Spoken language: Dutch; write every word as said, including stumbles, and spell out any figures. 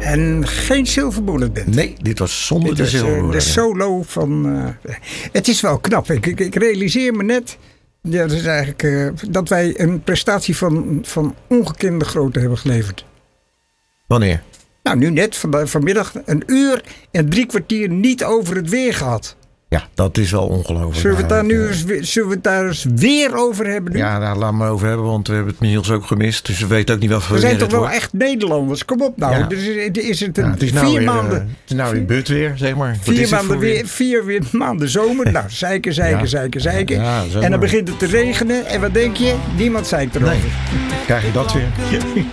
En geen Silver Bullet Band. Nee, dit was zonder dit de was, Silver uh, Bullet. de solo van... Uh, het is wel knap. Ik, ik, ik realiseer me net... Ja, dat, is eigenlijk, uh, dat wij een prestatie van, van ongekende grootte hebben geleverd. Wanneer? Nou, nu net, van, vanmiddag, een uur en drie kwartier niet over het weer gehad. Ja, dat is wel ongelooflijk. Zullen we het daar nu eens, zullen we het daar eens weer over hebben nu? Ja, daar laat me over hebben, want we hebben het Niels ook gemist. Dus we weten ook niet wel voor we zijn toch wel wordt. echt Nederlanders? Kom op nou. Ja. Dus is het een, ja, het is nou vier weer, maanden... Uh, het is nou weer but weer, zeg maar. Wat Vier maanden, weer, vier weer maanden zomer. Nou, zeiken, zeiken, ja. zeiken, zeiken. Ja, ja, en dan begint het te regenen. En wat denk je? Niemand zeikt erover. Nee. Krijg je dat weer?